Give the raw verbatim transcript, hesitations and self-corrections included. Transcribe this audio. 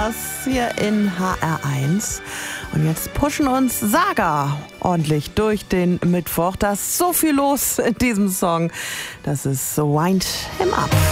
Stars hier in H R eins. Und jetzt pushen uns Saga ordentlich durch den Mittwoch. Da ist so viel los in diesem Song. Das ist Wind Him Up.